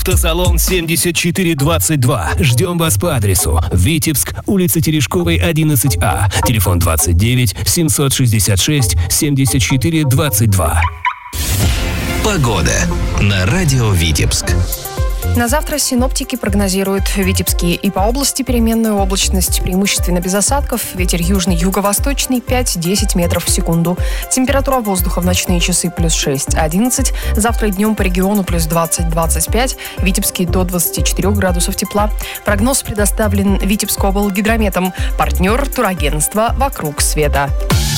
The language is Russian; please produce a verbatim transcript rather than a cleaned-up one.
Автосалон семьдесят четыре двадцать два. Ждем вас по адресу: Витебск, улица Терешковой, одиннадцать А. Телефон двадцать девять семьсот шестьдесят шесть семьдесят четыре двадцать два. Погода на радио Витебск. На завтра синоптики прогнозируют в Витебске и по области переменную облачность, преимущественно без осадков, ветер южный, юго-восточный пять-десять метров в секунду. Температура воздуха в ночные часы плюс шесть-одиннадцать, завтра днем по региону плюс двадцать-двадцать пять, в Витебске до двадцати четырёх градусов тепла. Прогноз предоставлен Витебскоблгидрометом, партнер турагентства «Вокруг света».